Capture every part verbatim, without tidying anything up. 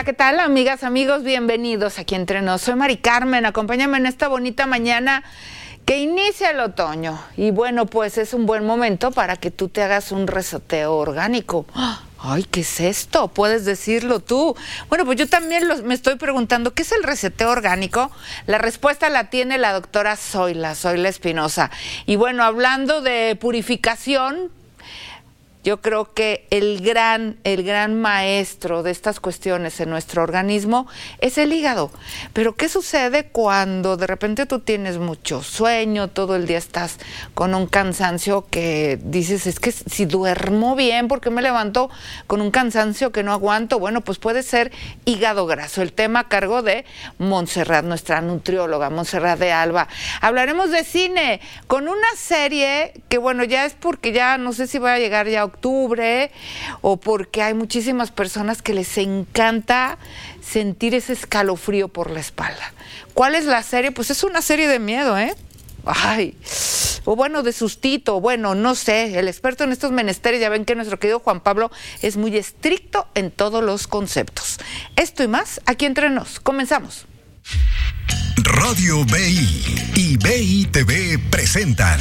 ¿qué tal, amigas, amigos? Bienvenidos aquí Entre Nos. Soy Mari Carmen, acompáñame en esta bonita mañana que inicia el otoño. Y bueno, pues es un buen momento para que tú te hagas un reseteo orgánico. Ay, ¿qué es esto? Puedes decirlo tú. Bueno, pues yo también lo, me estoy preguntando, ¿qué es el reseteo orgánico? La respuesta la tiene la doctora Zoila, Zoila Espinosa. Y bueno, hablando de purificación, yo creo que el gran, el gran maestro de estas cuestiones en nuestro organismo es el hígado. Pero ¿qué sucede cuando de repente tú tienes mucho sueño, todo el día estás con un cansancio que dices, es que si duermo bien, ¿por qué me levanto con un cansancio que no aguanto? Bueno, pues puede ser hígado graso. El tema a cargo de Montserrat, nuestra nutrióloga, Montserrat de Alba. Hablaremos de cine con una serie que, bueno, ya es porque ya no sé si va a llegar ya a octubre o porque hay muchísimas personas que les encanta sentir ese escalofrío por la espalda. ¿Cuál es la serie? Pues es una serie de miedo, ¿eh? Ay, o bueno, de sustito, bueno, no sé, el experto en estos menesteres, ya ven que nuestro querido Juan Pablo es muy estricto en todos los conceptos. Esto y más, aquí Entre Nos. Comenzamos. Radio B I y B I T V presentan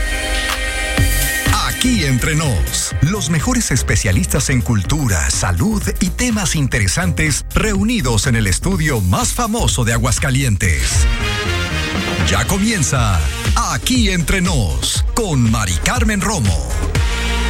Aquí Entre Nos, los mejores especialistas en cultura, salud y temas interesantes reunidos en el estudio más famoso de Aguascalientes. Ya comienza Aquí Entre Nos con Mari Carmen Romo.